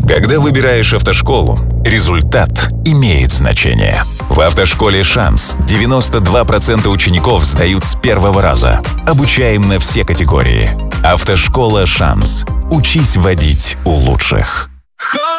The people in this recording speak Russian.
Когда выбираешь автошколу, результат имеет значение. В автошколе «Шанс» 92% учеников сдают с первого раза. Обучаем на все категории. Автошкола «Шанс». Учись водить у лучших.